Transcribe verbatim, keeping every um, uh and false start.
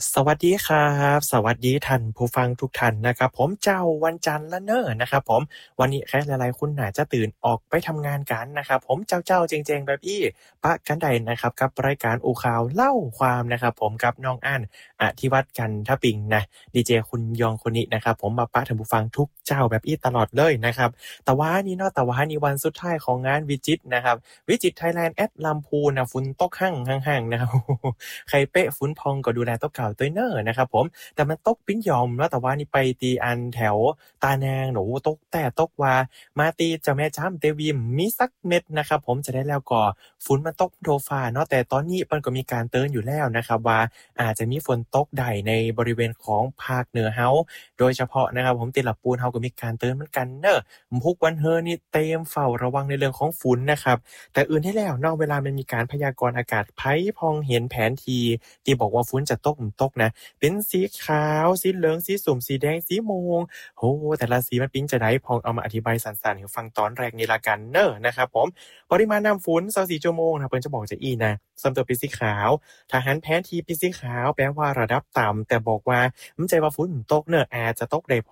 สวัสดีครับสวัสดีท่านผู้ฟังทุกท่านนะครับผมเจ้าวันจันทร์ละเนอะนะครับผมวันนี้ใครหลายๆคนน่าจะตื่นออกไปทำงานกันนะครับผมเจ้าๆเจงๆแบบอี้ปะกันใดนะครับกับรายการอูข่าวเล่าความนะครับผมกับน้องอั้นอธิวัตรกันทปิงนะดีเจคุณยองคนนี้นะครับผมมาปะท่านผู้ฟังทุกเจ้าแบบอี้ตลอดเลยนะครับแต่ว่านี่เนาะแต่ว่านี่วันสุดท้ายของงานวิจิตรนะครับวิจิตรไทยแลนด์แอดลำพูนนะฝนตกหั่งห่างๆนะครับ ใครเป๊ะฟุ้นพองก็ดูแลโต๊ะเก่าตัวเนอร์นะครับผมแต่มันตกปิ้นยอมแล้วแต่ว่านี่ไปตีอันแถวตาแนงหนูตกแต่ตกว่ามาตีเจ้าแม่จ้ำเตวิมมีสักเม็ดนะครับผมจะได้แล้วก็ฝนมันตกโทฟ้าเนาะแต่ตอนนี้มันก็มีการเตือนอยู่แล้วนะครับว่าอาจจะมีฝนตกใดในบริเวณของภาคเหนือเฮาโดยเฉพาะนะครับผมติละปูนเฮาก็มีการเตือนเหมือนกันเนอะพุกวันเฮอนี่เตรียมเฝ้าระวังในเรื่องของฝุ่นนะครับแต่อื่นที่แล้วเนอกเวลามันมีการพยากรณ์อากาศไพ่พองเห็นแผนที ที่บอกว่าฝนจะตกมตกนะเป็นสีขาวสีเหลืองสีส้มสีแดงสีม่วงโอ้แต่ละสีมันเป็นจะได้พองเอามาอธิบายสั้นๆให้ฟังตอนแรกนี่ละกันเน้อนะครับผมปริมาณน้ำฝนยี่สิบสี่ชั่วโมงนะเพิ่นจะบอกจะอีนะส่วนตัวเป็นสีขาวถ้าหันแผนที่เป็นสีขาวแปลว่าระดับต่ำแต่บอกว่ามันใจว่าฝนตกเน้ออาจจะตกได้พ